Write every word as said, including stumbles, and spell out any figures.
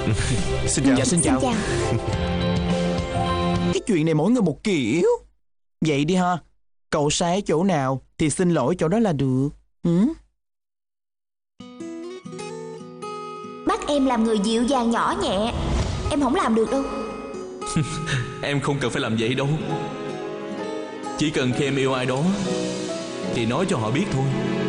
Xin chào. Dạ xin chào. Xin chào. Cái chuyện này mỗi người một kiểu. Vậy đi ha, cậu sai chỗ nào thì xin lỗi chỗ đó là được. Ừ? Bắt em làm người dịu dàng nhỏ nhẹ, em không làm được đâu. Em không cần phải làm vậy đâu. Chỉ cần khi em yêu ai đó thì nói cho họ biết thôi.